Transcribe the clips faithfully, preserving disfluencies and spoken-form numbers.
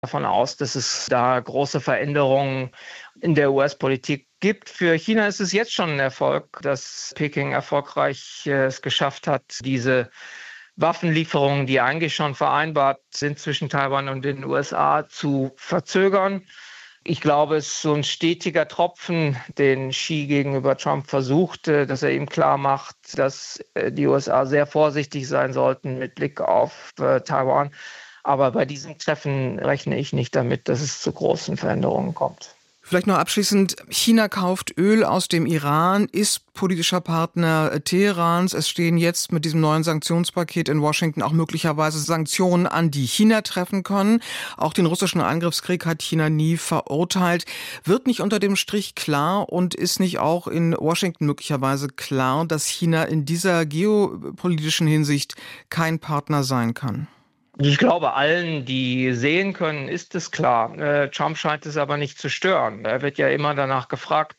davon aus, dass es da große Veränderungen in der U S-Politik gibt. Für China ist es jetzt schon ein Erfolg, dass Peking erfolgreich äh, es geschafft hat, diese Waffenlieferungen, die eigentlich schon vereinbart sind zwischen Taiwan und den U S A, zu verzögern. Ich glaube, es ist so ein stetiger Tropfen, den Xi gegenüber Trump versucht, dass er ihm klar macht, dass die U S A sehr vorsichtig sein sollten mit Blick auf äh, Taiwan. Aber bei diesem Treffen rechne ich nicht damit, dass es zu großen Veränderungen kommt. Vielleicht noch abschließend, China kauft Öl aus dem Iran, ist politischer Partner Teherans. Es stehen jetzt mit diesem neuen Sanktionspaket in Washington auch möglicherweise Sanktionen an, die China treffen können. Auch den russischen Angriffskrieg hat China nie verurteilt. Wird nicht unter dem Strich klar und ist nicht auch in Washington möglicherweise klar, dass China in dieser geopolitischen Hinsicht kein Partner sein kann? Ich glaube, allen, die sehen können, ist es klar. Äh, Trump scheint es aber nicht zu stören. Er wird ja immer danach gefragt,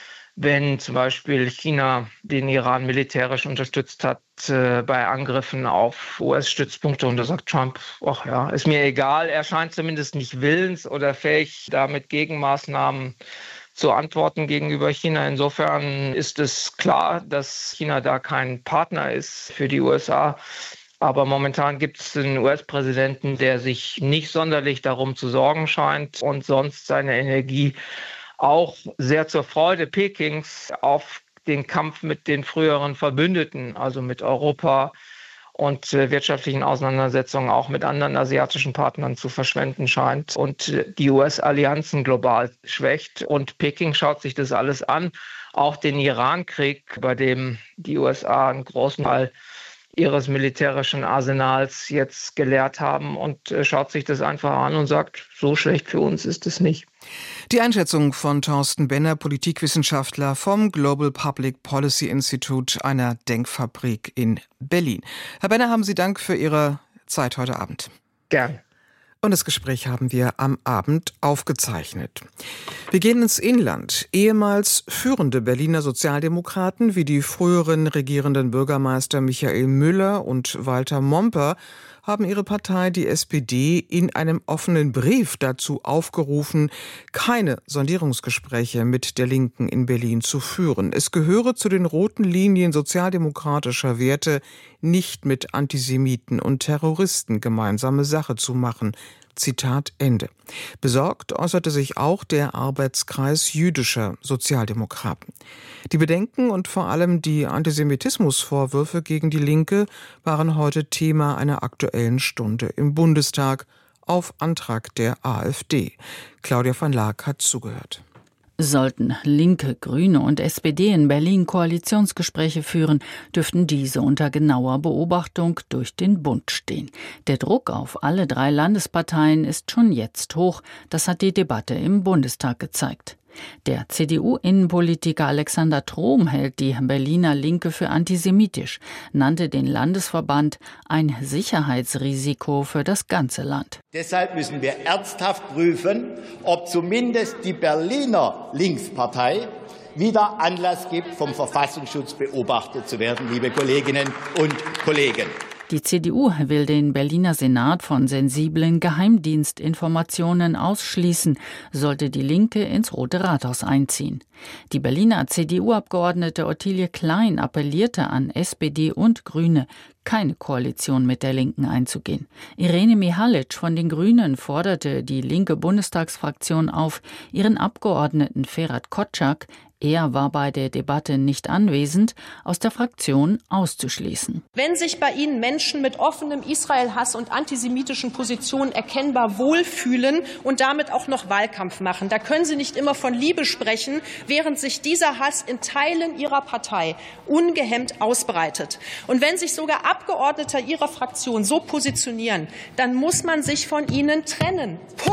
wenn zum Beispiel China den Iran militärisch unterstützt hat äh, bei Angriffen auf U S-Stützpunkte. Und da sagt Trump, ach ja, ist mir egal. Er scheint zumindest nicht willens oder fähig, damit Gegenmaßnahmen zu antworten gegenüber China. Insofern ist es klar, dass China da kein Partner ist für die U S A. Aber momentan gibt es einen U S-Präsidenten, der sich nicht sonderlich darum zu sorgen scheint und sonst seine Energie auch sehr zur Freude Pekings auf den Kampf mit den früheren Verbündeten, also mit Europa und äh, wirtschaftlichen Auseinandersetzungen auch mit anderen asiatischen Partnern zu verschwenden scheint und äh, die U S-Allianzen global schwächt. Und Peking schaut sich das alles an, auch den Iran-Krieg, bei dem die U S A einen großen Teil ihres militärischen Arsenals jetzt geleert haben und äh, schaut sich das einfach an und sagt, so schlecht für uns ist es nicht. Die Einschätzung von Thorsten Benner, Politikwissenschaftler vom Global Public Policy Institute, einer Denkfabrik in Berlin. Herr Benner, haben Sie Dank für Ihre Zeit heute Abend. Gern. Und das Gespräch haben wir am Abend aufgezeichnet. Wir gehen ins Inland. Ehemals führende Berliner Sozialdemokraten wie die früheren regierenden Bürgermeister Michael Müller und Walter Momper haben ihre Partei, die S P D, in einem offenen Brief dazu aufgerufen, keine Sondierungsgespräche mit der Linken in Berlin zu führen. Es gehöre zu den roten Linien sozialdemokratischer Werte, nicht mit Antisemiten und Terroristen gemeinsame Sache zu machen. Zitat Ende. Besorgt äußerte sich auch der Arbeitskreis jüdischer Sozialdemokraten. Die Bedenken und vor allem die Antisemitismusvorwürfe gegen die Linke waren heute Thema einer aktuellen Stunde im Bundestag auf Antrag der AfD. Claudia van Laak hat zugehört. Sollten Linke, Grüne und S P D in Berlin Koalitionsgespräche führen, dürften diese unter genauer Beobachtung durch den Bund stehen. Der Druck auf alle drei Landesparteien ist schon jetzt hoch. Das hat die Debatte im Bundestag gezeigt. Der C D U-Innenpolitiker Alexander Trom hält die Berliner Linke für antisemitisch, nannte den Landesverband ein Sicherheitsrisiko für das ganze Land. Deshalb müssen wir ernsthaft prüfen, ob zumindest die Berliner Linkspartei wieder Anlass gibt, vom Verfassungsschutz beobachtet zu werden, liebe Kolleginnen und Kollegen. Die C D U will den Berliner Senat von sensiblen Geheimdienstinformationen ausschließen, sollte die Linke ins Rote Rathaus einziehen. Die Berliner C D U-Abgeordnete Ottilie Klein appellierte an S P D und Grüne, keine Koalition mit der Linken einzugehen. Irene Mihalic von den Grünen forderte die linke Bundestagsfraktion auf, ihren Abgeordneten Ferhat Kotschak, er war bei der Debatte nicht anwesend, aus der Fraktion auszuschließen. Wenn sich bei Ihnen Menschen mit offenem Israel-Hass und antisemitischen Positionen erkennbar wohlfühlen und damit auch noch Wahlkampf machen, da können Sie nicht immer von Liebe sprechen, während sich dieser Hass in Teilen Ihrer Partei ungehemmt ausbreitet. Und wenn sich sogar Abgeordnete Ihrer Fraktion so positionieren, dann muss man sich von ihnen trennen. Punkt.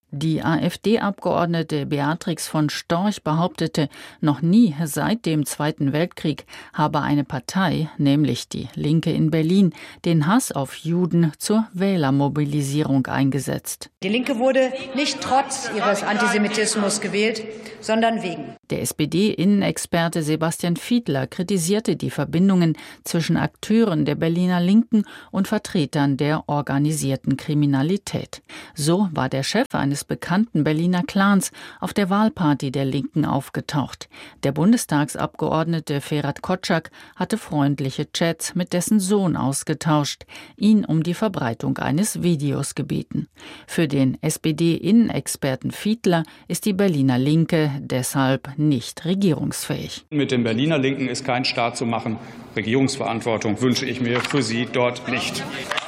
Die AfD-Abgeordnete Beatrix von Storch behauptete, noch nie seit dem Zweiten Weltkrieg habe eine Partei, nämlich die Linke in Berlin, den Hass auf Juden zur Wählermobilisierung eingesetzt. Die Linke wurde nicht trotz ihres Antisemitismus gewählt, sondern wegen. Der S P D-Innenexperte Sebastian Fiedler kritisierte die Verbindungen zwischen Akteuren der Berliner Linken und Vertretern der organisierten Kriminalität. So war der Chef eines bekannten Berliner Clans auf der Wahlparty der Linken aufgetaucht. Der Bundestagsabgeordnete Ferhat Kotschak hatte freundliche Chats mit dessen Sohn ausgetauscht, ihn um die Verbreitung eines Videos gebeten. Für den S P D-Innenexperten Fiedler ist die Berliner Linke deshalb nicht regierungsfähig. Mit den Berliner Linken ist kein Staat zu machen. Regierungsverantwortung wünsche ich mir für sie dort nicht.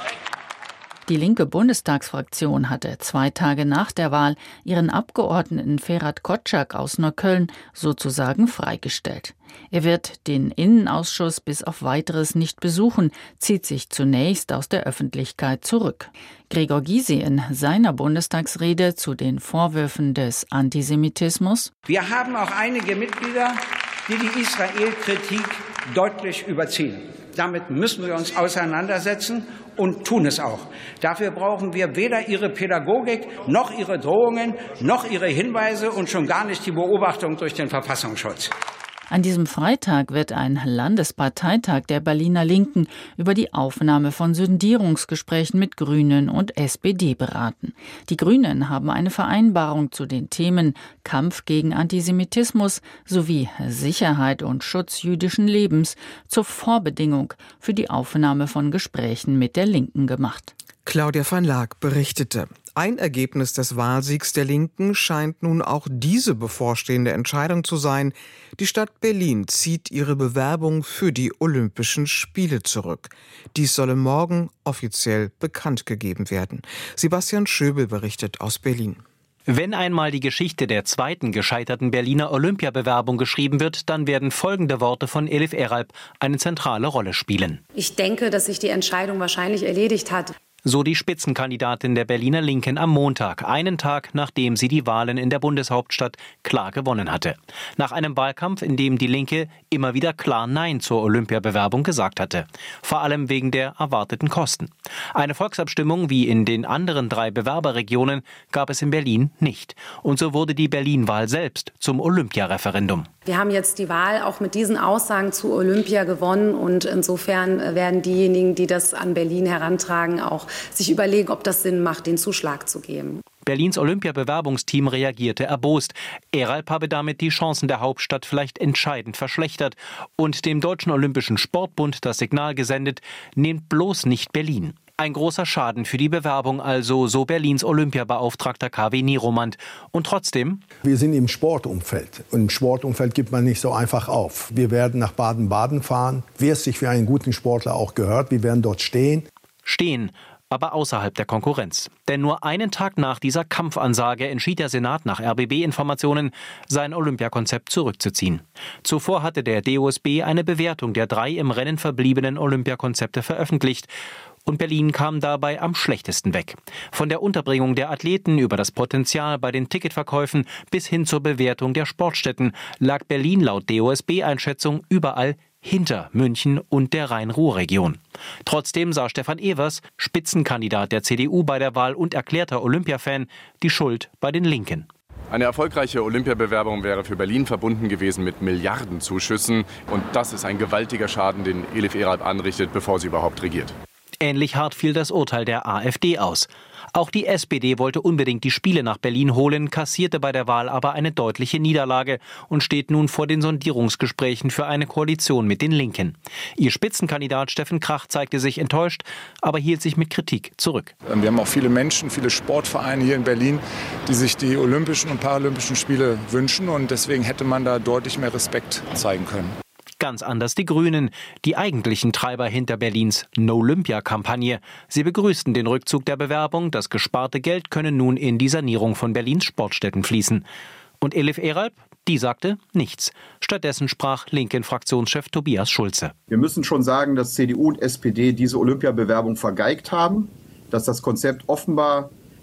Die linke Bundestagsfraktion hatte zwei Tage nach der Wahl ihren Abgeordneten Ferhat Kotschak aus Neukölln sozusagen freigestellt. Er wird den Innenausschuss bis auf Weiteres nicht besuchen, zieht sich zunächst aus der Öffentlichkeit zurück. Gregor Gysi in seiner Bundestagsrede zu den Vorwürfen des Antisemitismus: Wir haben auch einige Mitglieder, die die Israel-Kritik deutlich überziehen. Damit müssen wir uns auseinandersetzen und tun es auch. Dafür brauchen wir weder Ihre Pädagogik, noch Ihre Drohungen, noch Ihre Hinweise und schon gar nicht die Beobachtung durch den Verfassungsschutz. An diesem Freitag wird ein Landesparteitag der Berliner Linken über die Aufnahme von Sondierungsgesprächen mit Grünen und S P D beraten. Die Grünen haben eine Vereinbarung zu den Themen Kampf gegen Antisemitismus sowie Sicherheit und Schutz jüdischen Lebens zur Vorbedingung für die Aufnahme von Gesprächen mit der Linken gemacht. Claudia van Laak berichtete. Ein Ergebnis des Wahlsiegs der Linken scheint nun auch diese bevorstehende Entscheidung zu sein. Die Stadt Berlin zieht ihre Bewerbung für die Olympischen Spiele zurück. Dies solle morgen offiziell bekannt gegeben werden. Sebastian Schöbel berichtet aus Berlin. Wenn einmal die Geschichte der zweiten gescheiterten Berliner Olympiabewerbung geschrieben wird, dann werden folgende Worte von Elif Eralp eine zentrale Rolle spielen. Ich denke, dass sich die Entscheidung wahrscheinlich erledigt hat. So die Spitzenkandidatin der Berliner Linken am Montag, einen Tag nachdem sie die Wahlen in der Bundeshauptstadt klar gewonnen hatte. Nach einem Wahlkampf, in dem die Linke immer wieder klar Nein zur Olympiabewerbung gesagt hatte. Vor allem wegen der erwarteten Kosten. Eine Volksabstimmung wie in den anderen drei Bewerberregionen gab es in Berlin nicht. Und so wurde die Berlin-Wahl selbst zum Olympiareferendum. Wir haben jetzt die Wahl auch mit diesen Aussagen zu Olympia gewonnen. Und insofern werden diejenigen, die das an Berlin herantragen, auch sich überlegen, ob das Sinn macht, den Zuschlag zu geben. Berlins Olympiabewerbungsteam reagierte erbost. Eralp habe damit die Chancen der Hauptstadt vielleicht entscheidend verschlechtert und dem Deutschen Olympischen Sportbund das Signal gesendet, nehmt bloß nicht Berlin. Ein großer Schaden für die Bewerbung also, so Berlins Olympiabeauftragter K W Nieromand. Und trotzdem? Wir sind im Sportumfeld. Und im Sportumfeld gibt man nicht so einfach auf. Wir werden nach Baden-Baden fahren, wie es sich für einen guten Sportler auch gehört. Wir werden dort stehen. Stehen, aber außerhalb der Konkurrenz. Denn nur einen Tag nach dieser Kampfansage entschied der Senat nach R B B-Informationen, sein Olympiakonzept zurückzuziehen. Zuvor hatte der D O S B eine Bewertung der drei im Rennen verbliebenen Olympiakonzepte veröffentlicht. Und Berlin kam dabei am schlechtesten weg. Von der Unterbringung der Athleten über das Potenzial bei den Ticketverkäufen bis hin zur Bewertung der Sportstätten lag Berlin laut D O S B-Einschätzung überall hinter München und der Rhein-Ruhr-Region. Trotzdem sah Stefan Evers, Spitzenkandidat der C D U bei der Wahl und erklärter Olympiafan, die Schuld bei den Linken. Eine erfolgreiche Olympiabewerbung wäre für Berlin verbunden gewesen mit Milliardenzuschüssen. Und das ist ein gewaltiger Schaden, den Elif Eralp anrichtet, bevor sie überhaupt regiert. Ähnlich hart fiel das Urteil der AfD aus. Auch die S P D wollte unbedingt die Spiele nach Berlin holen, kassierte bei der Wahl aber eine deutliche Niederlage und steht nun vor den Sondierungsgesprächen für eine Koalition mit den Linken. Ihr Spitzenkandidat Steffen Krach zeigte sich enttäuscht, aber hielt sich mit Kritik zurück. Wir haben auch viele Menschen, viele Sportvereine hier in Berlin, die sich die Olympischen und Paralympischen Spiele wünschen. Und deswegen hätte man da deutlich mehr Respekt zeigen können. Ganz anders die Grünen, die eigentlichen Treiber hinter Berlins No-Olympia-Kampagne. Sie begrüßten den Rückzug der Bewerbung. Das gesparte Geld könne nun in die Sanierung von Berlins Sportstätten fließen. Und Elif Eralp, die sagte nichts. Stattdessen sprach Linken-Fraktionschef Tobias Schulze. Wir müssen schon sagen, dass C D U und S P D diese Olympiabewerbung vergeigt haben, dass das Konzept offenbar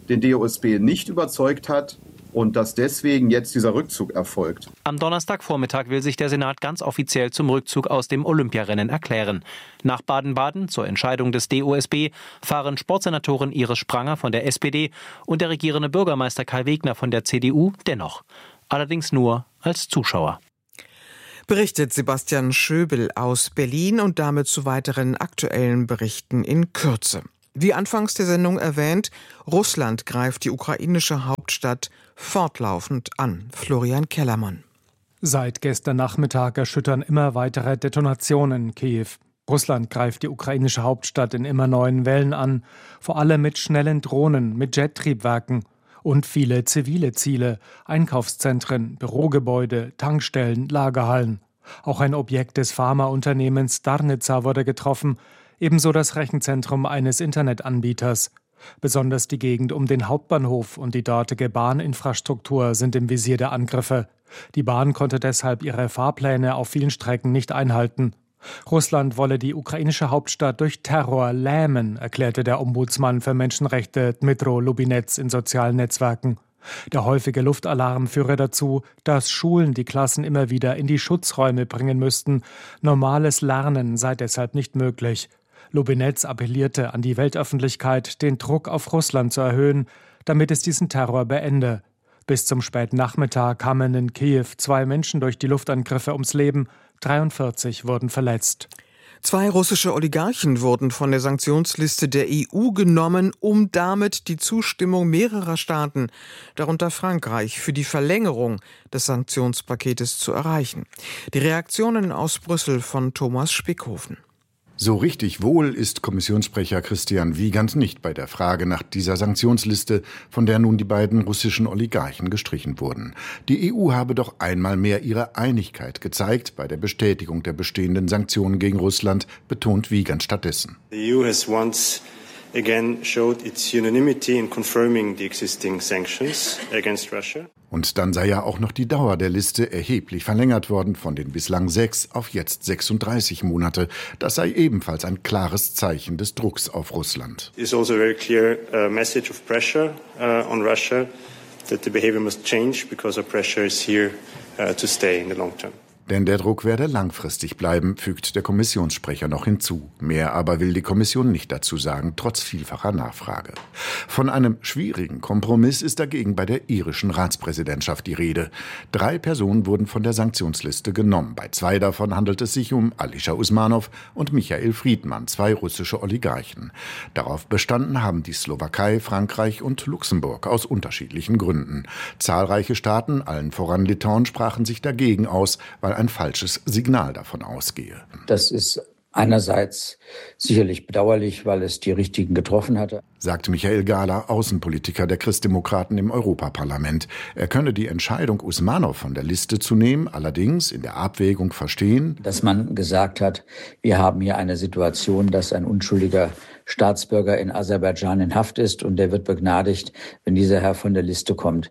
den D O S B nicht überzeugt hat und dass deswegen jetzt dieser Rückzug erfolgt. Am Donnerstagvormittag will sich der Senat ganz offiziell zum Rückzug aus dem Olympiarennen erklären. Nach Baden-Baden zur Entscheidung des D O S B fahren Sportsenatorin Iris Spranger von der S P D und der regierende Bürgermeister Kai Wegner von der C D U dennoch. Allerdings nur als Zuschauer. Berichtet Sebastian Schöbel aus Berlin und damit zu weiteren aktuellen Berichten in Kürze. Wie anfangs der Sendung erwähnt, Russland greift die ukrainische Hauptstadt fortlaufend an. Florian Kellermann. Seit gestern Nachmittag erschüttern immer weitere Detonationen Kiew. Russland greift die ukrainische Hauptstadt in immer neuen Wellen an, vor allem mit schnellen Drohnen, mit Jettriebwerken und viele zivile Ziele, Einkaufszentren, Bürogebäude, Tankstellen, Lagerhallen. Auch ein Objekt des Pharmaunternehmens Darnica wurde getroffen, ebenso das Rechenzentrum eines Internetanbieters. Besonders die Gegend um den Hauptbahnhof und die dortige Bahninfrastruktur sind im Visier der Angriffe. Die Bahn konnte deshalb ihre Fahrpläne auf vielen Strecken nicht einhalten. Russland wolle die ukrainische Hauptstadt durch Terror lähmen, erklärte der Ombudsmann für Menschenrechte Dmytro Lubinets in sozialen Netzwerken. Der häufige Luftalarm führe dazu, dass Schulen die Klassen immer wieder in die Schutzräume bringen müssten. Normales Lernen sei deshalb nicht möglich. Lubinets appellierte an die Weltöffentlichkeit, den Druck auf Russland zu erhöhen, damit es diesen Terror beende. Bis zum späten Nachmittag kamen in Kiew zwei Menschen durch die Luftangriffe ums Leben, dreiundvierzig wurden verletzt. Zwei russische Oligarchen wurden von der Sanktionsliste der E U genommen, um damit die Zustimmung mehrerer Staaten, darunter Frankreich, für die Verlängerung des Sanktionspaketes zu erreichen. Die Reaktionen aus Brüssel von Thomas Spickhofen. So richtig wohl ist Kommissionssprecher Christian Wiegand nicht bei der Frage nach dieser Sanktionsliste, von der nun die beiden russischen Oligarchen gestrichen wurden. Die E U habe doch einmal mehr ihre Einigkeit gezeigt bei der Bestätigung der bestehenden Sanktionen gegen Russland, betont Wiegand stattdessen. The E U has once again showed its unanimity in confirming the existing sanctions against Russia. Und dann sei ja auch noch die Dauer der Liste erheblich verlängert worden, von den bislang sechs auf jetzt sechsunddreißig Monate. Das sei ebenfalls ein klares Zeichen des Drucks auf Russland. It is also a very clear uh, message of pressure uh, on Russia that the behavior must change because our pressure is here uh, to stay in the long term. Denn der Druck werde langfristig bleiben, fügt der Kommissionssprecher noch hinzu. Mehr aber will die Kommission nicht dazu sagen, trotz vielfacher Nachfrage. Von einem schwierigen Kompromiss ist dagegen bei der irischen Ratspräsidentschaft die Rede. Drei Personen wurden von der Sanktionsliste genommen. Bei zwei davon handelt es sich um Alisher Usmanov und Michael Friedmann, zwei russische Oligarchen. Darauf bestanden haben die Slowakei, Frankreich und Luxemburg aus unterschiedlichen Gründen. Zahlreiche Staaten, allen voran Litauen, sprachen sich dagegen aus, weil ein falsches Signal davon ausgehe. Das ist einerseits sicherlich bedauerlich, weil es die Richtigen getroffen hatte, sagt Michael Gahler, Außenpolitiker der Christdemokraten im Europaparlament. Er könne die Entscheidung, Usmanov von der Liste zu nehmen, allerdings in der Abwägung verstehen, dass man gesagt hat, wir haben hier eine Situation, dass ein unschuldiger Staatsbürger in Aserbaidschan in Haft ist und der wird begnadigt, wenn dieser Herr von der Liste kommt.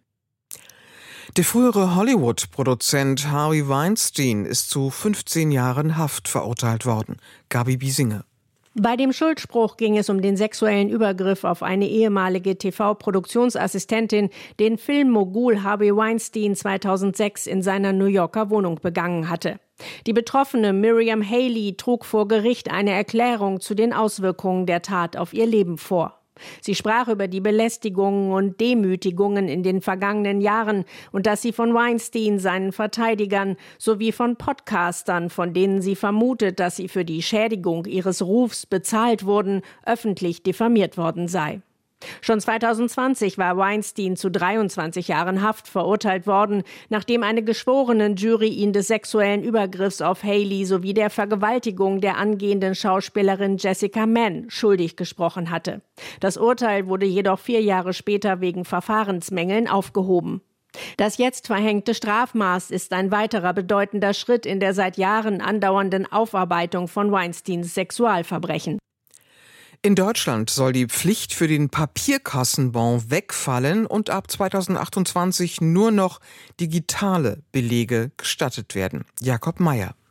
Der frühere Hollywood-Produzent Harvey Weinstein ist zu fünfzehn Jahren Haft verurteilt worden. Gabi Biesinger. Bei dem Schuldspruch ging es um den sexuellen Übergriff auf eine ehemalige T V-Produktionsassistentin, den Filmmogul Harvey Weinstein zweitausendsechs in seiner New Yorker Wohnung begangen hatte. Die Betroffene Miriam Haley trug vor Gericht eine Erklärung zu den Auswirkungen der Tat auf ihr Leben vor. Sie sprach über die Belästigungen und Demütigungen in den vergangenen Jahren und dass sie von Weinstein, seinen Verteidigern sowie von Podcastern, von denen sie vermutet, dass sie für die Schädigung ihres Rufs bezahlt wurden, öffentlich diffamiert worden sei. Schon zweitausendzwanzig war Weinstein zu dreiundzwanzig Jahren Haft verurteilt worden, nachdem eine Geschworenenjury ihn des sexuellen Übergriffs auf Haley sowie der Vergewaltigung der angehenden Schauspielerin Jessica Mann schuldig gesprochen hatte. Das Urteil wurde jedoch vier Jahre später wegen Verfahrensmängeln aufgehoben. Das jetzt verhängte Strafmaß ist ein weiterer bedeutender Schritt in der seit Jahren andauernden Aufarbeitung von Weinsteins Sexualverbrechen. In Deutschland soll die Pflicht für den Papierkassenbon wegfallen und ab zweitausendachtundzwanzig nur noch digitale Belege gestattet werden. Jakob Mayer.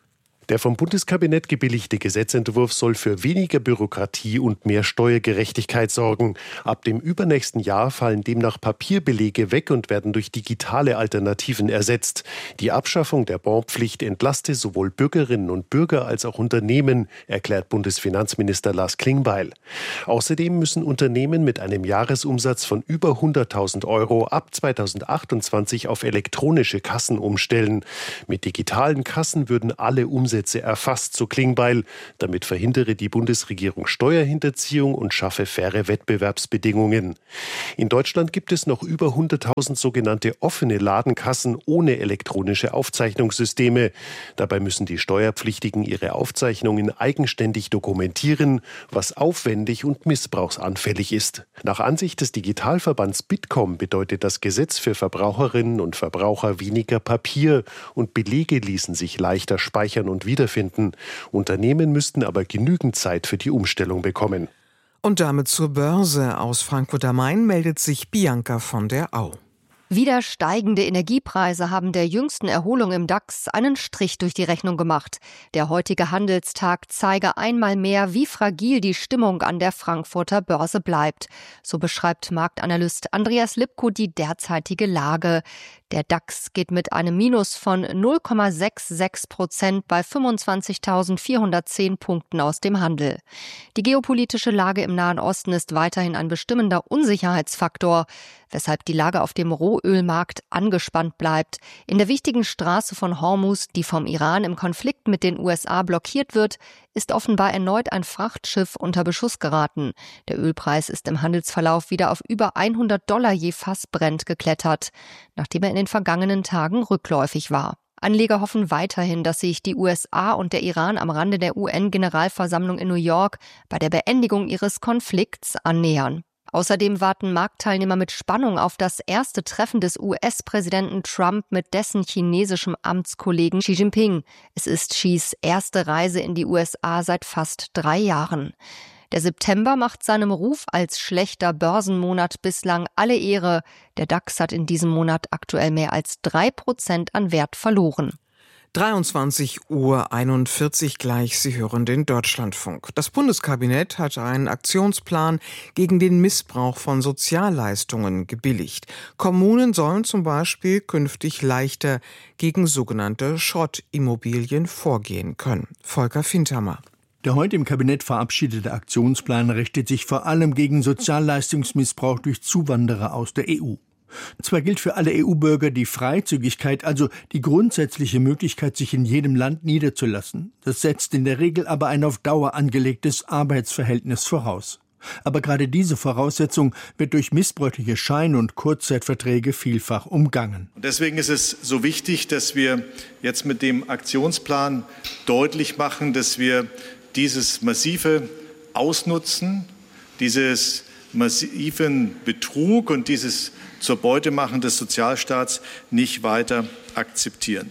Der vom Bundeskabinett gebilligte Gesetzentwurf soll für weniger Bürokratie und mehr Steuergerechtigkeit sorgen. Ab dem übernächsten Jahr fallen demnach Papierbelege weg und werden durch digitale Alternativen ersetzt. Die Abschaffung der Bonpflicht entlaste sowohl Bürgerinnen und Bürger als auch Unternehmen, erklärt Bundesfinanzminister Lars Klingbeil. Außerdem müssen Unternehmen mit einem Jahresumsatz von über hunderttausend Euro ab zweitausendachtundzwanzig auf elektronische Kassen umstellen. Mit digitalen Kassen würden alle Umsätze erfasst, so Klingbeil. Damit verhindere die Bundesregierung Steuerhinterziehung und schaffe faire Wettbewerbsbedingungen. In Deutschland gibt es noch über hunderttausend sogenannte offene Ladenkassen ohne elektronische Aufzeichnungssysteme. Dabei müssen die Steuerpflichtigen ihre Aufzeichnungen eigenständig dokumentieren, was aufwendig und missbrauchsanfällig ist. Nach Ansicht des Digitalverbands Bitkom bedeutet das Gesetz für Verbraucherinnen und Verbraucher weniger Papier und Belege ließen sich leichter speichern und wiederfinden. Unternehmen müssten aber genügend Zeit für die Umstellung bekommen. Und damit zur Börse. Aus Frankfurt am Main meldet sich Bianca von der Au. Wieder steigende Energiepreise haben der jüngsten Erholung im DAX einen Strich durch die Rechnung gemacht. Der heutige Handelstag zeige einmal mehr, wie fragil die Stimmung an der Frankfurter Börse bleibt. So beschreibt Marktanalyst Andreas Lipko die derzeitige Lage. Der DAX geht mit einem Minus von null Komma sechsundsechzig Prozent bei fünfundzwanzigtausendvierhundertzehn Punkten aus dem Handel. Die geopolitische Lage im Nahen Osten ist weiterhin ein bestimmender Unsicherheitsfaktor, weshalb die Lage auf dem Rohölmarkt angespannt bleibt. In der wichtigen Straße von Hormuz, die vom Iran im Konflikt mit den U S A blockiert wird, ist offenbar erneut ein Frachtschiff unter Beschuss geraten. Der Ölpreis ist im Handelsverlauf wieder auf über hundert Dollar je Fass Brent geklettert, nachdem er in den vergangenen Tagen rückläufig war. Anleger hoffen weiterhin, dass sich die U S A und der Iran am Rande der U N-Generalversammlung in New York bei der Beendigung ihres Konflikts annähern. Außerdem warten Marktteilnehmer mit Spannung auf das erste Treffen des U S-Präsidenten Trump mit dessen chinesischem Amtskollegen Xi Jinping. Es ist Xis erste Reise in die U S A seit fast drei Jahren. Der September macht seinem Ruf als schlechter Börsenmonat bislang alle Ehre. Der DAX hat in diesem Monat aktuell mehr als drei Prozent an Wert verloren. dreiundzwanzig Uhr einundvierzig gleich, Sie hören den Deutschlandfunk. Das Bundeskabinett hat einen Aktionsplan gegen den Missbrauch von Sozialleistungen gebilligt. Kommunen sollen zum Beispiel künftig leichter gegen sogenannte Schrottimmobilien vorgehen können. Volker Fintermer. Der heute im Kabinett verabschiedete Aktionsplan richtet sich vor allem gegen Sozialleistungsmissbrauch durch Zuwanderer aus der E U. Zwar gilt für alle E U-Bürger die Freizügigkeit, also die grundsätzliche Möglichkeit, sich in jedem Land niederzulassen. Das setzt in der Regel aber ein auf Dauer angelegtes Arbeitsverhältnis voraus. Aber gerade diese Voraussetzung wird durch missbräuchliche Schein- und Kurzzeitverträge vielfach umgangen. Deswegen ist es so wichtig, dass wir jetzt mit dem Aktionsplan deutlich machen, dass wir dieses massive Ausnutzen, dieses massiven Betrug und dieses zur Beute machen des Sozialstaats nicht weiter akzeptieren.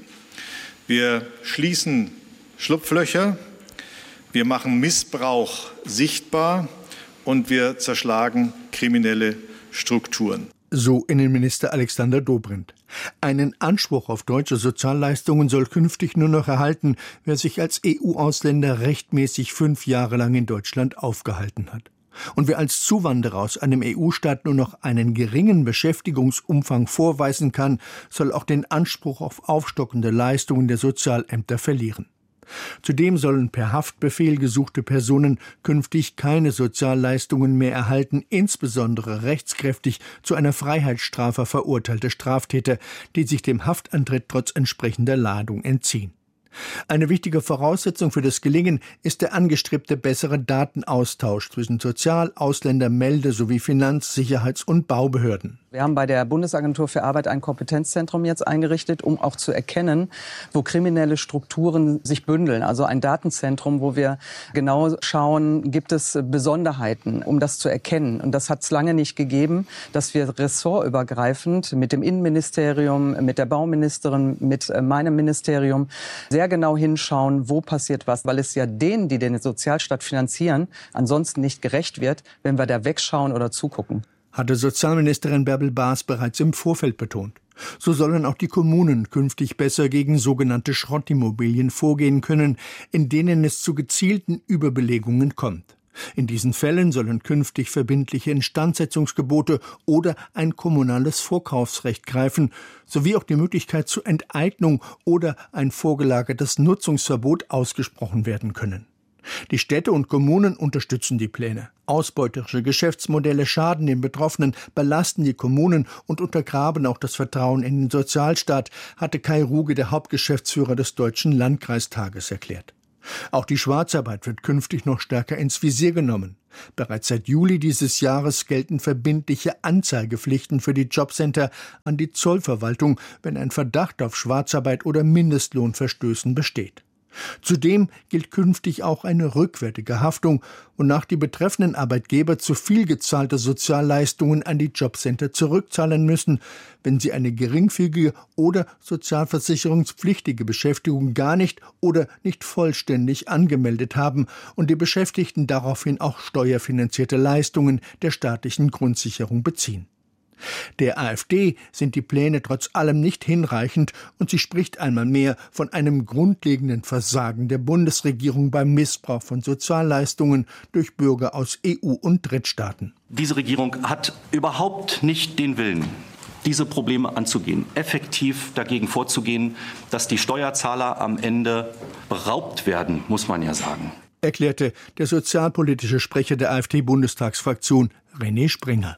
Wir schließen Schlupflöcher, wir machen Missbrauch sichtbar und wir zerschlagen kriminelle Strukturen. So Innenminister Alexander Dobrindt. Einen Anspruch auf deutsche Sozialleistungen soll künftig nur noch erhalten, wer sich als E U-Ausländer rechtmäßig fünf Jahre lang in Deutschland aufgehalten hat. Und wer als Zuwanderer aus einem E U-Staat nur noch einen geringen Beschäftigungsumfang vorweisen kann, soll auch den Anspruch auf aufstockende Leistungen der Sozialämter verlieren. Zudem sollen per Haftbefehl gesuchte Personen künftig keine Sozialleistungen mehr erhalten, insbesondere rechtskräftig zu einer Freiheitsstrafe verurteilte Straftäter, die sich dem Haftantritt trotz entsprechender Ladung entziehen. Eine wichtige Voraussetzung für das Gelingen ist der angestrebte bessere Datenaustausch zwischen Sozial-, Ausländer-, Melde- sowie Finanz-, Sicherheits- und Baubehörden. Wir haben bei der Bundesagentur für Arbeit ein Kompetenzzentrum jetzt eingerichtet, um auch zu erkennen, wo kriminelle Strukturen sich bündeln. Also ein Datenzentrum, wo wir genau schauen, gibt es Besonderheiten, um das zu erkennen. Und das hat es lange nicht gegeben, dass wir ressortübergreifend mit dem Innenministerium, mit der Bauministerin, mit meinem Ministerium sehr genau hinschauen, wo passiert was. Weil es ja denen, die den Sozialstaat finanzieren, ansonsten nicht gerecht wird, wenn wir da wegschauen oder zugucken. Hatte Sozialministerin Bärbel Baas bereits im Vorfeld betont. So sollen auch die Kommunen künftig besser gegen sogenannte Schrottimmobilien vorgehen können, in denen es zu gezielten Überbelegungen kommt. In diesen Fällen sollen künftig verbindliche Instandsetzungsgebote oder ein kommunales Vorkaufsrecht greifen, sowie auch die Möglichkeit zur Enteignung oder ein vorgelagertes Nutzungsverbot ausgesprochen werden können. Die Städte und Kommunen unterstützen die Pläne. Ausbeuterische Geschäftsmodelle schaden den Betroffenen, belasten die Kommunen und untergraben auch das Vertrauen in den Sozialstaat, hatte Kai Ruge, der Hauptgeschäftsführer des Deutschen Landkreistages, erklärt. Auch die Schwarzarbeit wird künftig noch stärker ins Visier genommen. Bereits seit Juli dieses Jahres gelten verbindliche Anzeigepflichten für die Jobcenter an die Zollverwaltung, wenn ein Verdacht auf Schwarzarbeit oder Mindestlohnverstößen besteht. Zudem gilt künftig auch eine rückwärtige Haftung, wonach die betreffenden Arbeitgeber zu viel gezahlte Sozialleistungen an die Jobcenter zurückzahlen müssen, wenn sie eine geringfügige oder sozialversicherungspflichtige Beschäftigung gar nicht oder nicht vollständig angemeldet haben und die Beschäftigten daraufhin auch steuerfinanzierte Leistungen der staatlichen Grundsicherung beziehen. Der AfD sind die Pläne trotz allem nicht hinreichend und sie spricht einmal mehr von einem grundlegenden Versagen der Bundesregierung beim Missbrauch von Sozialleistungen durch Bürger aus E U- und Drittstaaten. Diese Regierung hat überhaupt nicht den Willen, diese Probleme anzugehen, effektiv dagegen vorzugehen, dass die Steuerzahler am Ende beraubt werden, muss man ja sagen. Erklärte der sozialpolitische Sprecher der AfD-Bundestagsfraktion René Springer.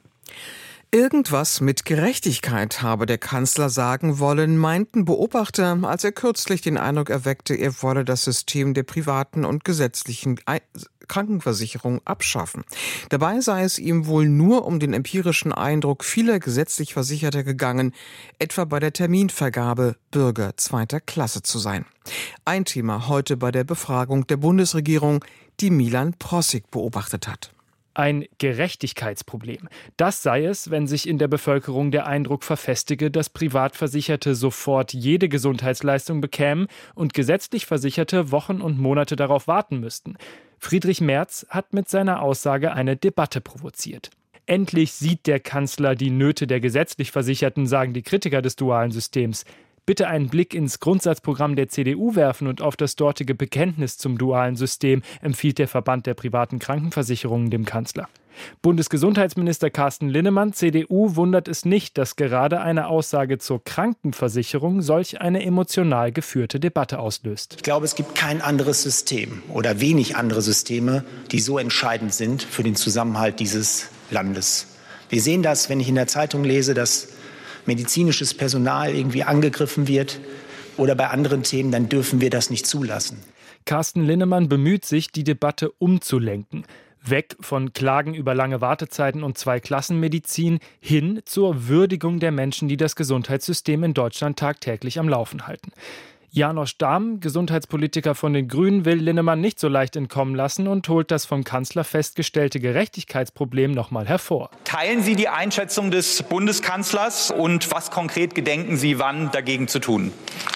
Irgendwas mit Gerechtigkeit habe der Kanzler sagen wollen, meinten Beobachter, als er kürzlich den Eindruck erweckte, er wolle das System der privaten und gesetzlichen Krankenversicherung abschaffen. Dabei sei es ihm wohl nur um den empirischen Eindruck vieler gesetzlich Versicherter gegangen, etwa bei der Terminvergabe Bürger zweiter Klasse zu sein. Ein Thema heute bei der Befragung der Bundesregierung, die Milan Prossig beobachtet hat. Ein Gerechtigkeitsproblem. Das sei es, wenn sich in der Bevölkerung der Eindruck verfestige, dass Privatversicherte sofort jede Gesundheitsleistung bekämen und gesetzlich Versicherte Wochen und Monate darauf warten müssten. Friedrich Merz hat mit seiner Aussage eine Debatte provoziert. Endlich sieht der Kanzler die Nöte der gesetzlich Versicherten, sagen die Kritiker des dualen Systems. Bitte einen Blick ins Grundsatzprogramm der C D U werfen und auf das dortige Bekenntnis zum dualen System, empfiehlt der Verband der privaten Krankenversicherungen dem Kanzler. Bundesgesundheitsminister Carsten Linnemann, C D U, wundert es nicht, dass gerade eine Aussage zur Krankenversicherung solch eine emotional geführte Debatte auslöst. Ich glaube, es gibt kein anderes System oder wenig andere Systeme, die so entscheidend sind für den Zusammenhalt dieses Landes. Wir sehen das, wenn ich in der Zeitung lese, dass medizinisches Personal irgendwie angegriffen wird oder bei anderen Themen, dann dürfen wir das nicht zulassen. Carsten Linnemann bemüht sich, die Debatte umzulenken. Weg von Klagen über lange Wartezeiten und Zweiklassenmedizin hin zur Würdigung der Menschen, die das Gesundheitssystem in Deutschland tagtäglich am Laufen halten. Janosch Dahm, Gesundheitspolitiker von den Grünen, will Linnemann nicht so leicht entkommen lassen und holt das vom Kanzler festgestellte Gerechtigkeitsproblem noch mal hervor. Teilen Sie die Einschätzung des Bundeskanzlers und was konkret gedenken Sie, wann dagegen zu tun?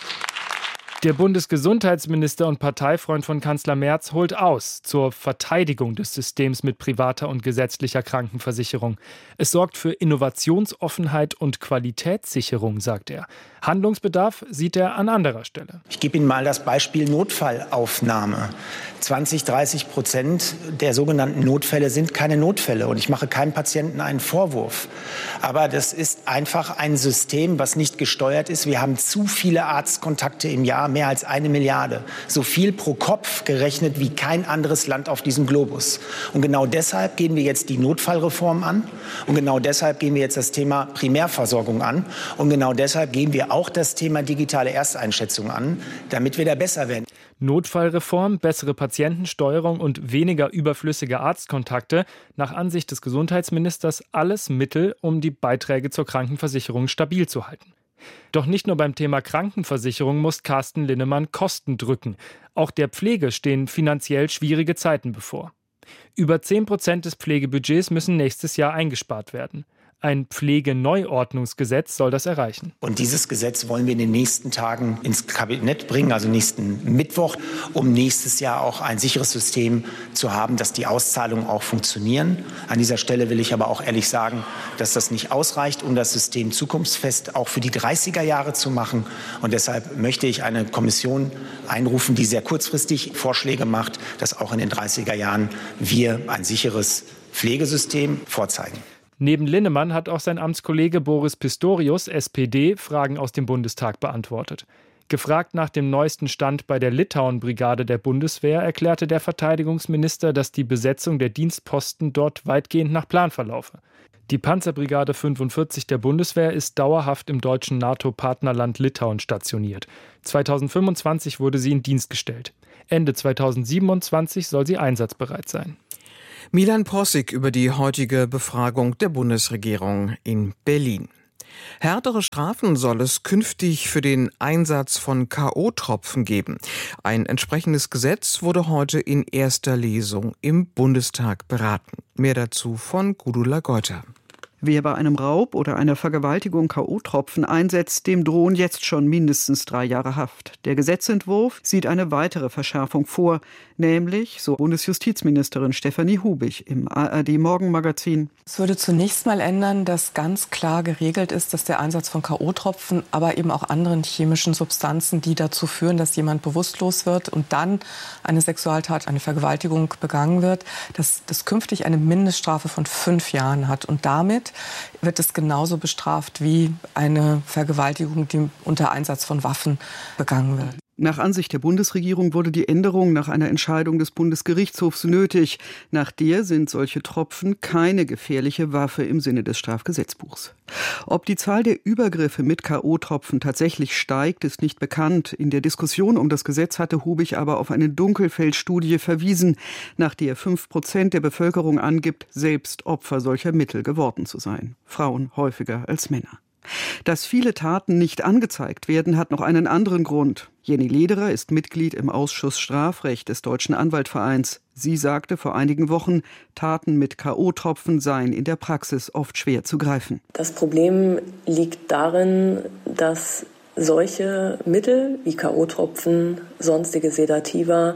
Der Bundesgesundheitsminister und Parteifreund von Kanzler Merz holt aus zur Verteidigung des Systems mit privater und gesetzlicher Krankenversicherung. Es sorgt für Innovationsoffenheit und Qualitätssicherung, sagt er. Handlungsbedarf sieht er an anderer Stelle. Ich gebe Ihnen mal das Beispiel Notfallaufnahme. zwanzig, dreißig Prozent der sogenannten Notfälle sind keine Notfälle. Und ich mache keinem Patienten einen Vorwurf. Aber das ist einfach ein System, was nicht gesteuert ist. Wir haben zu viele Arztkontakte im Jahr, mehr als eine Milliarde. So viel pro Kopf gerechnet wie kein anderes Land auf diesem Globus. Und genau deshalb gehen wir jetzt die Notfallreform an. Und genau deshalb gehen wir jetzt das Thema Primärversorgung an. Und genau deshalb gehen wir auch das Thema digitale Ersteinschätzung an, damit wir da besser werden. Notfallreform, bessere Patientensteuerung und weniger überflüssige Arztkontakte. Nach Ansicht des Gesundheitsministers alles Mittel, um die Beiträge zur Krankenversicherung stabil zu halten. Doch nicht nur beim Thema Krankenversicherung muss Carsten Linnemann Kosten drücken. Auch der Pflege stehen finanziell schwierige Zeiten bevor. Über zehn Prozent des Pflegebudgets müssen nächstes Jahr eingespart werden. Ein Pflegeneuordnungsgesetz soll das erreichen. Und dieses Gesetz wollen wir in den nächsten Tagen ins Kabinett bringen, also nächsten Mittwoch, um nächstes Jahr auch ein sicheres System zu haben, dass die Auszahlungen auch funktionieren. An dieser Stelle will ich aber auch ehrlich sagen, dass das nicht ausreicht, um das System zukunftsfest auch für die dreißiger Jahre zu machen. Und deshalb möchte ich eine Kommission einrufen, die sehr kurzfristig Vorschläge macht, dass auch in den dreißiger Jahren wir ein sicheres Pflegesystem vorzeigen. Neben Linnemann hat auch sein Amtskollege Boris Pistorius, S P D, Fragen aus dem Bundestag beantwortet. Gefragt nach dem neuesten Stand bei der Litauen-Brigade der Bundeswehr, erklärte der Verteidigungsminister, dass die Besetzung der Dienstposten dort weitgehend nach Plan verlaufe. Die Panzerbrigade fünfundvierzig der Bundeswehr ist dauerhaft im deutschen NATO-Partnerland Litauen stationiert. zweitausendfünfundzwanzig wurde sie in Dienst gestellt. Ende zweitausendsiebenundzwanzig soll sie einsatzbereit sein. Milan Possig über die heutige Befragung der Bundesregierung in Berlin. Härtere Strafen soll es künftig für den Einsatz von K O-Tropfen geben. Ein entsprechendes Gesetz wurde heute in erster Lesung im Bundestag beraten. Mehr dazu von Gudula Geuter. Wer bei einem Raub oder einer Vergewaltigung K O-Tropfen einsetzt, dem drohen jetzt schon mindestens drei Jahre Haft. Der Gesetzentwurf sieht eine weitere Verschärfung vor, nämlich, so Bundesjustizministerin Stefanie Hubig im A R D-Morgenmagazin. Es würde zunächst mal ändern, dass ganz klar geregelt ist, dass der Einsatz von K O-Tropfen, aber eben auch anderen chemischen Substanzen, die dazu führen, dass jemand bewusstlos wird und dann eine Sexualtat, eine Vergewaltigung begangen wird, dass das künftig eine Mindeststrafe von fünf Jahren hat. Und damit wird es genauso bestraft wie eine Vergewaltigung, die unter Einsatz von Waffen begangen wird. Nach Ansicht der Bundesregierung wurde die Änderung nach einer Entscheidung des Bundesgerichtshofs nötig. Nach der sind solche Tropfen keine gefährliche Waffe im Sinne des Strafgesetzbuchs. Ob die Zahl der Übergriffe mit K O-Tropfen tatsächlich steigt, ist nicht bekannt. In der Diskussion um das Gesetz hatte Hubig aber auf eine Dunkelfeldstudie verwiesen, nach der fünf Prozent der Bevölkerung angibt, selbst Opfer solcher Mittel geworden zu sein. Frauen häufiger als Männer. Dass viele Taten nicht angezeigt werden, hat noch einen anderen Grund. Jenny Lederer ist Mitglied im Ausschuss Strafrecht des Deutschen Anwaltvereins. Sie sagte vor einigen Wochen, Taten mit K O-Tropfen seien in der Praxis oft schwer zu greifen. Das Problem liegt darin, dass solche Mittel wie K O-Tropfen, sonstige Sedativa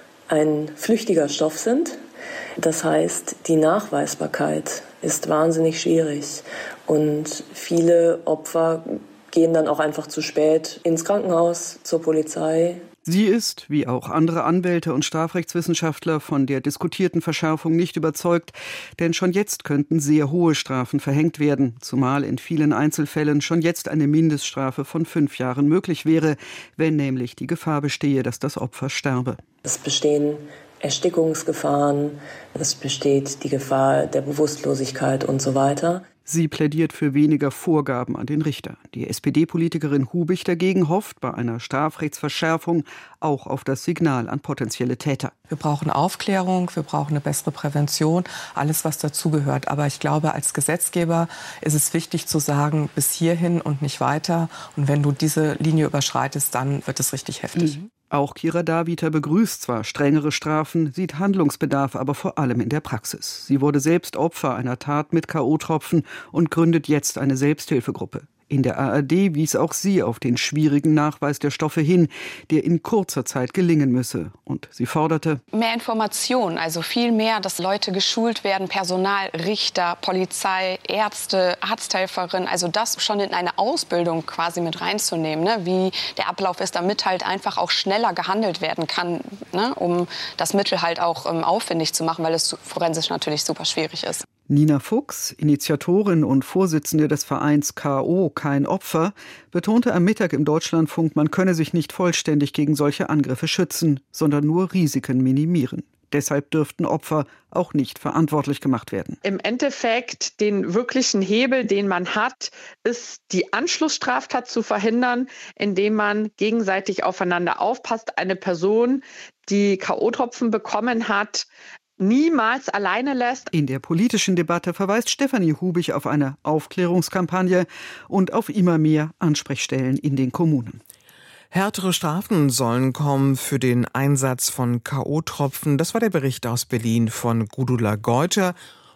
ein flüchtiger Stoff sind. Das heißt, die Nachweisbarkeit ist wahnsinnig schwierig. Und viele Opfer gehen dann auch einfach zu spät ins Krankenhaus, zur Polizei. Sie ist, wie auch andere Anwälte und Strafrechtswissenschaftler, von der diskutierten Verschärfung nicht überzeugt, denn schon jetzt könnten sehr hohe Strafen verhängt werden, zumal in vielen Einzelfällen schon jetzt eine Mindeststrafe von fünf Jahren möglich wäre, wenn nämlich die Gefahr bestehe, dass das Opfer sterbe. Es bestehen Erstickungsgefahren, es besteht die Gefahr der Bewusstlosigkeit und so weiter. Sie plädiert für weniger Vorgaben an den Richter. Die S P D-Politikerin Hubig dagegen hofft bei einer Strafrechtsverschärfung auch auf das Signal an potenzielle Täter. Wir brauchen Aufklärung, wir brauchen eine bessere Prävention, alles was dazugehört. Aber ich glaube, als Gesetzgeber ist es wichtig zu sagen, bis hierhin und nicht weiter. Und wenn du diese Linie überschreitest, dann wird es richtig heftig. Mhm. Auch Kira Daviter begrüßt zwar strengere Strafen, sieht Handlungsbedarf aber vor allem in der Praxis. Sie wurde selbst Opfer einer Tat mit K O-Tropfen und gründet jetzt eine Selbsthilfegruppe. In der A R D wies auch sie auf den schwierigen Nachweis der Stoffe hin, der in kurzer Zeit gelingen müsse. Und sie forderte mehr Informationen, also viel mehr, dass Leute geschult werden, Personal, Richter, Polizei, Ärzte, Arzthelferinnen, also das schon in eine Ausbildung quasi mit reinzunehmen, ne? Wie der Ablauf ist, damit halt einfach auch schneller gehandelt werden kann, ne? Um das Mittel halt auch ähm, aufwendig zu machen, weil es forensisch natürlich super schwierig ist. Nina Fuchs, Initiatorin und Vorsitzende des Vereins K O, kein Opfer, betonte am Mittag im Deutschlandfunk, man könne sich nicht vollständig gegen solche Angriffe schützen, sondern nur Risiken minimieren. Deshalb dürften Opfer auch nicht verantwortlich gemacht werden. Im Endeffekt den wirklichen Hebel, den man hat, ist die Anschlussstraftat zu verhindern, indem man gegenseitig aufeinander aufpasst. Eine Person, die K O-Tropfen bekommen hat, niemals alleine lässt. In der politischen Debatte verweist Stefanie Hubig auf eine Aufklärungskampagne und auf immer mehr Ansprechstellen in den Kommunen. Härtere Strafen sollen kommen für den Einsatz von K O-Tropfen. Das war der Bericht aus Berlin von Gudula Geuter.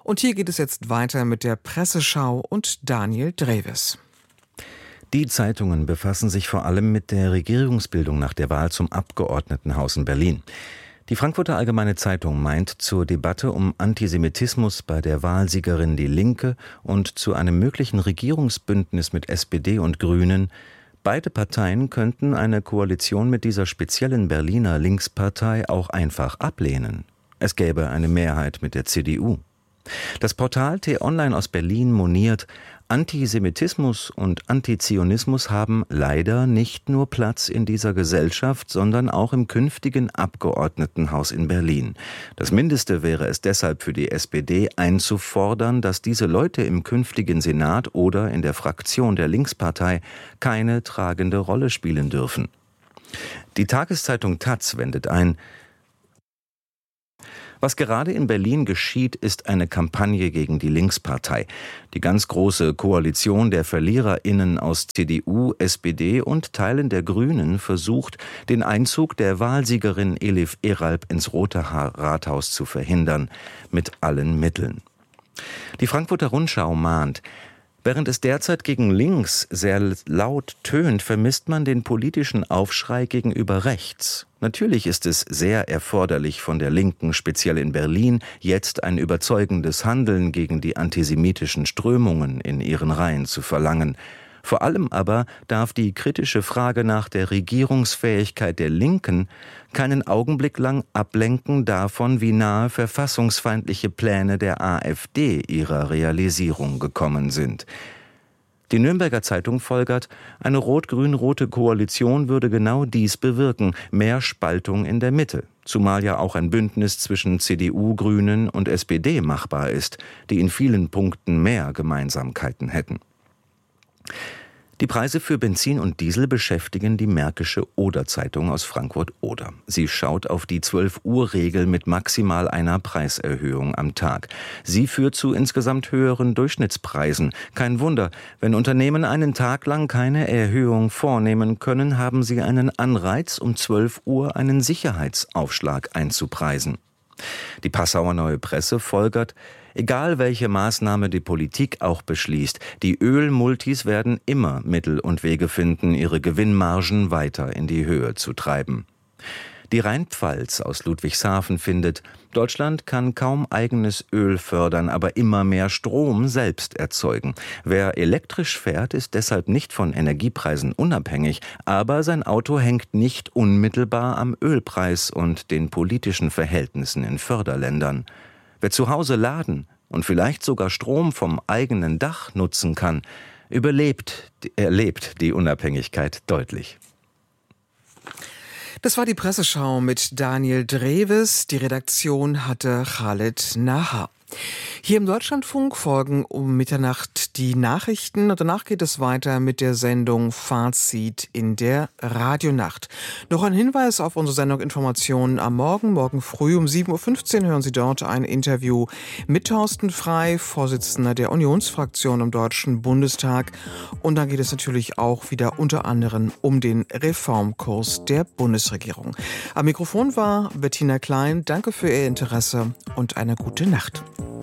Und hier geht es jetzt weiter mit der Presseschau und Daniel Dreves. Die Zeitungen befassen sich vor allem mit der Regierungsbildung nach der Wahl zum Abgeordnetenhaus in Berlin. Die Frankfurter Allgemeine Zeitung meint zur Debatte um Antisemitismus bei der Wahlsiegerin Die Linke und zu einem möglichen Regierungsbündnis mit S P D und Grünen, beide Parteien könnten eine Koalition mit dieser speziellen Berliner Linkspartei auch einfach ablehnen. Es gäbe eine Mehrheit mit der C D U. Das Portal T-Online aus Berlin moniert, Antisemitismus und Antizionismus haben leider nicht nur Platz in dieser Gesellschaft, sondern auch im künftigen Abgeordnetenhaus in Berlin. Das Mindeste wäre es deshalb für die S P D einzufordern, dass diese Leute im künftigen Senat oder in der Fraktion der Linkspartei keine tragende Rolle spielen dürfen. Die Tageszeitung Taz wendet ein: Was gerade in Berlin geschieht, ist eine Kampagne gegen die Linkspartei. Die ganz große Koalition der VerliererInnen aus C D U, S P D und Teilen der Grünen versucht, den Einzug der Wahlsiegerin Elif Eralp ins Rote Rathaus zu verhindern, mit allen Mitteln. Die Frankfurter Rundschau mahnt: Während es derzeit gegen links sehr laut tönt, vermisst man den politischen Aufschrei gegenüber rechts. Natürlich ist es sehr erforderlich von der Linken, speziell in Berlin, jetzt ein überzeugendes Handeln gegen die antisemitischen Strömungen in ihren Reihen zu verlangen. Vor allem aber darf die kritische Frage nach der Regierungsfähigkeit der Linken keinen Augenblick lang ablenken davon, wie nahe verfassungsfeindliche Pläne der AfD ihrer Realisierung gekommen sind. Die Nürnberger Zeitung folgert, eine rot-grün-rote Koalition würde genau dies bewirken, mehr Spaltung in der Mitte. Zumal ja auch ein Bündnis zwischen C D U, Grünen und S P D machbar ist, die in vielen Punkten mehr Gemeinsamkeiten hätten. Die Preise für Benzin und Diesel beschäftigen die Märkische Oder-Zeitung aus Frankfurt-Oder. Sie schaut auf die zwölf-Uhr-Regel mit maximal einer Preiserhöhung am Tag. Sie führt zu insgesamt höheren Durchschnittspreisen. Kein Wunder, wenn Unternehmen einen Tag lang keine Erhöhung vornehmen können, haben sie einen Anreiz, um zwölf Uhr einen Sicherheitsaufschlag einzupreisen. Die Passauer Neue Presse folgert: Egal welche Maßnahme die Politik auch beschließt, die Ölmultis werden immer Mittel und Wege finden, ihre Gewinnmargen weiter in die Höhe zu treiben. Die Rheinpfalz aus Ludwigshafen findet, Deutschland kann kaum eigenes Öl fördern, aber immer mehr Strom selbst erzeugen. Wer elektrisch fährt, ist deshalb nicht von Energiepreisen unabhängig, aber sein Auto hängt nicht unmittelbar am Ölpreis und den politischen Verhältnissen in Förderländern. Wer zu Hause laden und vielleicht sogar Strom vom eigenen Dach nutzen kann, überlebt, erlebt die Unabhängigkeit deutlich. Das war die Presseschau mit Daniel Dreves. Die Redaktion hatte Khaled Nahar. Hier im Deutschlandfunk folgen um Mitternacht die Nachrichten und danach geht es weiter mit der Sendung Fazit in der Radionacht. Noch ein Hinweis auf unsere Sendung Informationen am Morgen. Morgen früh um sieben Uhr fünfzehn hören Sie dort ein Interview mit Thorsten Frey, Vorsitzender der Unionsfraktion im Deutschen Bundestag. Und dann geht es natürlich auch wieder unter anderem um den Reformkurs der Bundesregierung. Am Mikrofon war Bettina Klein. Danke für Ihr Interesse und eine gute Nacht.